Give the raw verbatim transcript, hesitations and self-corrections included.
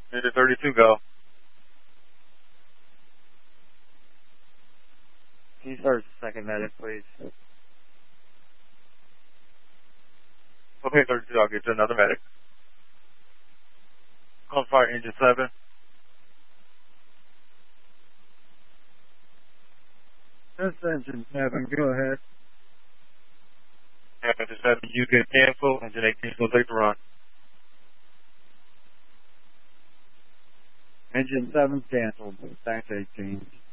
Engine thirty-two, go. Can you start the second medic, please? Okay, thirty-two, I'll get you another medic. Call fire engine seven. This engine seven, go ahead. Engine seven, you can cancel. Engine eighteen is going to take the run. Engine seven canceled. Thanks, eighteen.